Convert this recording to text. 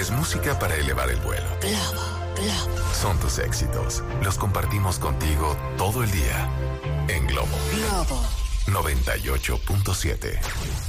Es música para elevar el vuelo. Son tus éxitos. Los compartimos contigo todo el día. En Globo. 98.7.